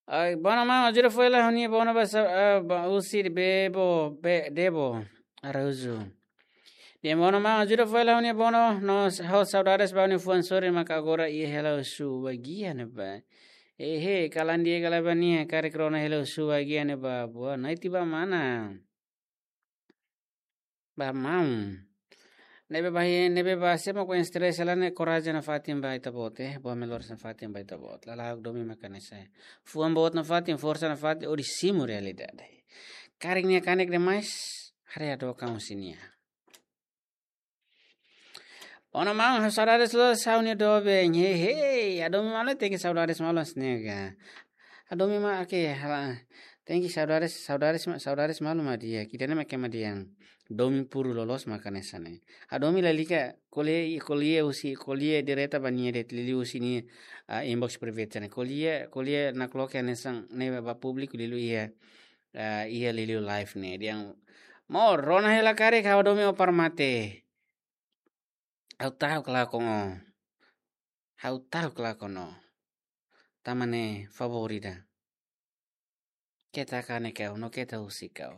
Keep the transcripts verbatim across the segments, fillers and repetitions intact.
Ay, bona ma ajura foi la honi bona basa usir bebo be debo arauzu. Dia bona ma ajura foi la honi bona no how saudades ba ni fuan sore maka agora i hello su bagia ne ba. Eh he kalan dia kala bani kare krona hello su bagia ne ba bo naiti ba mana. Ba mau. Nebe bahi nebe ba sema ko stress la ne coraje na fatim ba ita bote bo melor sa fatim ba ita bot la la domi makanesa fuan bot na fatim força na fatim ori simu realidade carinha canek demais hari ado kamu sinia ona mang saudades lo saunia do be he he adomi malo tem que saudades malos nega adomi ma ake hala tem que saudades saudades saudades malo ma dia kita ne make ma dia domi puru lolos makanesa ne adomi lalika kolie kolie usi kolie direta banie det lili usi ni uh, inbox private ne kolie kolie na clock ne sang ne ba public lilu ia uh, ia lilu live ne dia mo rona hela kare ka adomi opar mate au tahu kala kongo au tahu kala kono tamane favorita kita kane kau no kita usi kau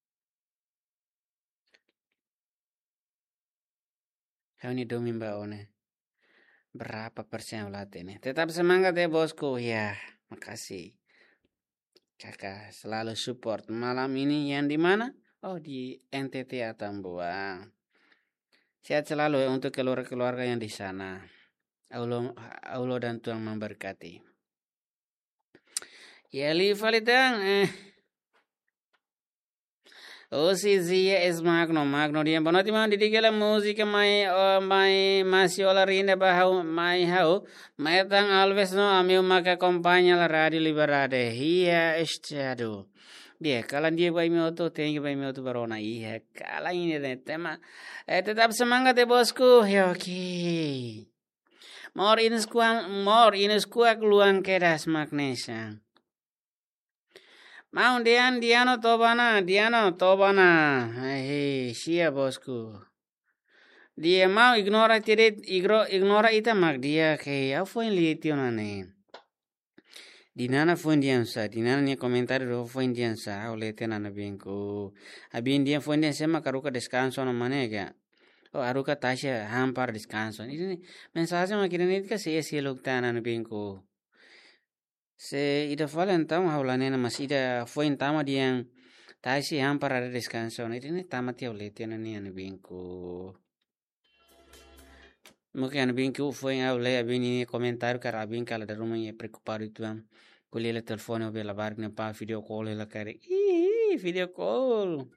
kau ni domi mbak one berapa persen ulat ini tetap semangat ya bosku ya makasih kakak selalu support malam ini yang di mana oh di N T T Atambua sehat selalu ya untuk keluarga-keluarga yang di sana Allah Allah dan Tuhan memberkati ya li valitang eh oh si zia es magno magno dia bonati man di digala musica mai oh, mai masiola rinda bahau mai hau mai tang always no amiu maka acompaña la radio liberade hia estado dia kalan dia bai mi auto tengi bai mi auto barona iya kala ini de tema eh, tetap semangat ya bosku ya oke more in skuang more in skuak luang kedas magnesia mau dian diano tobana diano tobana hei sia bosku dia mau ignora tiret igro ignora ita mag dia ke au foi litionane dinana foi diansa dinana ni komentar do foi diansa au letena na binku abin dia foi diansa makaruka descanso no manega o aruka tasha hampar descanso ini mensaje makirin ka se se lugtana na binku se ida fala então haulanena mas ida foi entama diang taisi hampar ada descanso na ini tamati aulete na ni anu binku mungkin anu binku foi aule abini comentário cara abin kala da rumah ye preocupado itu am kulela telefone bela bark na pa video call la kare ih video call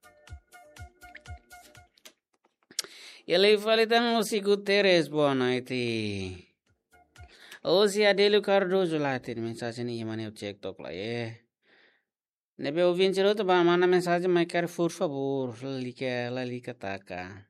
ele fala então o Guterres boa noite oh si Adelu Cardozo latin mensagem ni mane o TikTok lá é nebe ouvinte outro ba mana mensagem mas quero por favor lika la lika taka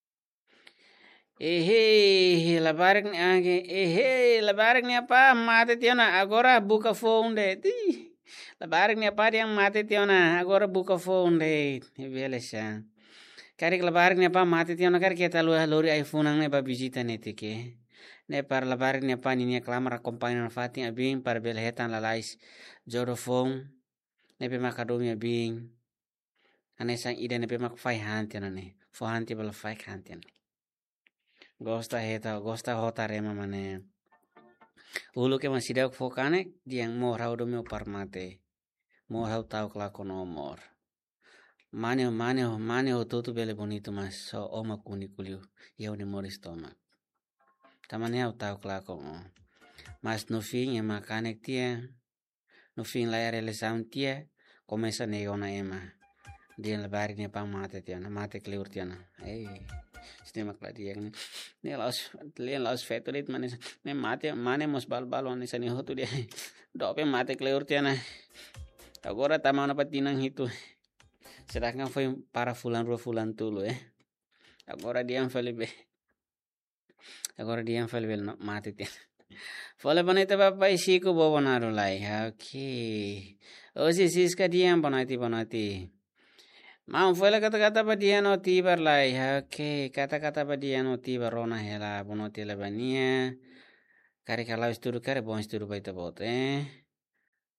ehe la barek ni age ehe la barek ni apa mate tiona agora buka phone de la barek ni apa yang mate tiona agora buka phone de beleza kari la barek ni apa mate tiona kari kita lu lori iPhone ang ne ba visita netike ne par la barek ni apa ni clamar acompanha na fatin abin par belhetan la lais jorofon ne pe makadomi abin ane sang ida ne pe mak fai hantian ne fo hanti bala fai hantian gosta heta gosta hota rema mane ulu ke masida fokane diang mor hau do meu parmate mor hau tau klako no mor mane mane mane o tutu bele bonito mas so oma kuni kuliu eu ne mor estoma tamane hau tau klako mas no fim e makanek tia no fim la realização tia começa negona ema dia lebar ni pa mate tia na mate kleur tia na ei sistema kladia ni ne laos le laos fetorit mane ne mate mane mos bal bal one sani hotu dia dope mate kleur tia na agora tamana patinang itu sedangkan foi para fulan ro fulan tulo eh agora dia felibe agora dia felibe no mate tia fole bonita papa isiku bobonaro lai okay osi siska dia bonati bonati mau fue la kata-kata pa dia no tibar lai okay kata-kata pa dia no tibar rona hela bonoti la bania kare kala isturu kare bon isturu baita bote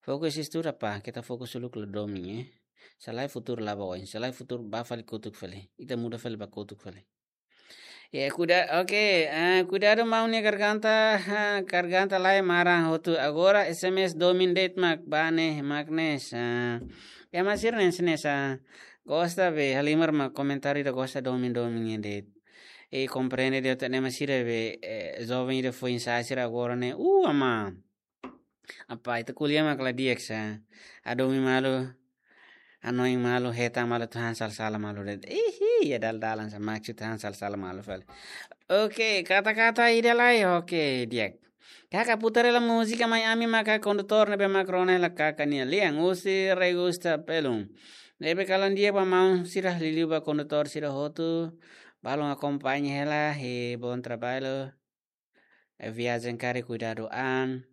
Fokus estuda pa, kita fokus dulu ke domingo, eh. Salai futuro lá bawa, salai futuro ba fali kutuk fali, ita muda fali ba kutuk fali. Ya cuida, okay, uh, cuidado mau nih garganta, uh, garganta lai marah hotu agora S M S domin date mak bane magnes, uh, ya masir nesnes, uh, gosta be halimar mak komentari da gosta domin domin date. E compreende de tene masira be eh, jovem de foi ensaiar agora né, uh ama. Apa itu kuliah mak la diek sa, adomi malu. Ano yung malo heta malo tuhan sal sala malo red. Ihi ya dal dalan sa maksud tuhan sal sala malo fal. Oke, kata-kata idalai oke diak. Kaka putar la música Miami maka conductor nebe macrone la kaka ni liang usi re gusta pelum. Nebe kalan dia pa mau sirah liliu ba conductor sirah hotu. Balong acompañe hela e bon trabalho. E viagem care cuidado an.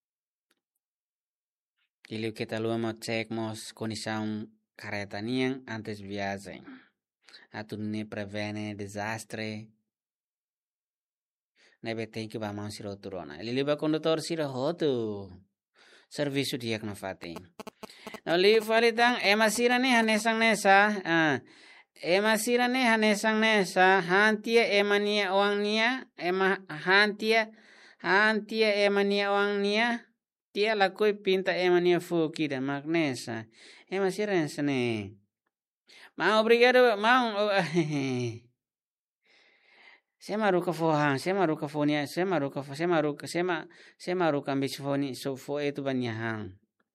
Liliu kita lua mo cek mos condição careta niang antes viagem. Atu ne prevene desastre. Nebe tem que vamão siro turona. Ele liba condutor siro hotu. Serviço dia que não fatem. Não li falitang ema sira ne hanesang nesa. Ah. Ema sira ne hanesang nesa. Hantia ema nia oang nia. Ema hantia. Hantia ema nia oang nia. Tia lakoi pinta ema nia fukida magnesa. Ema sira nesa ne. Mau obrigado, mau. Sema ruka fohang, sema ruka fonia, sema ruka fo, sema ruka, sema sema ruka ambis foni so fo itu banyahang.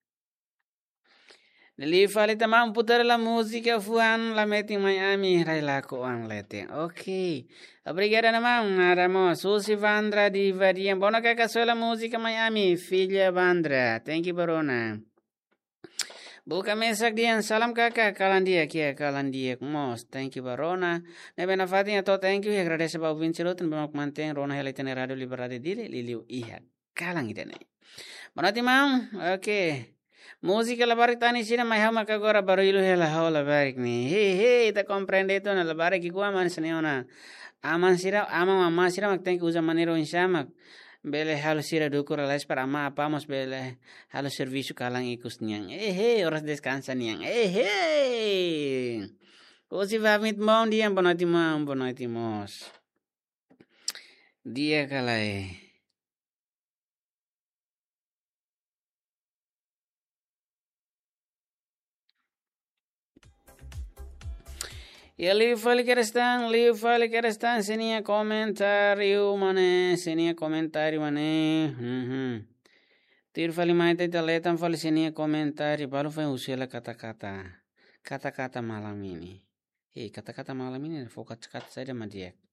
Nili fali tamam putar la música fuan la meti Miami rai la ko ang lete. Okay. Obrigado namang aramo Susi Vandra di Varian. Bona ka la música Miami, filha Vandra. Thank you Barona. Buka mesak dian salam kakak kalan dia kia kalan dia mos thank you Barona nebe na fatin to thank you agradece ba vincero ten bamak manteng Rona hele ten radio liberade dile liliu iha kalang idene bonati mau okay música la barik tani sina mai hama ka agora barulho hela hola barik ni he he ta comprende to na la barik ku aman sneona aman sira ama mama sira mak thank you usa manero inshamak Bele halo sira dukur alas para ama apamos bele halo serviço kalang ikus niang. Eh hey, horas descansa niang. Eh hey. Hoje vai mit mão dia bonati mão bonati mos. Dia kalai. Ya liu fali kerestan, liu fali kerestan senia comentário mane, senia comentário mane. Mhm. Tir fali maite taletan fali senia comentário, baru foi usela kata-kata. Kata-kata malam ini. Eh, kata-kata malam ini fokus kata saja madiak.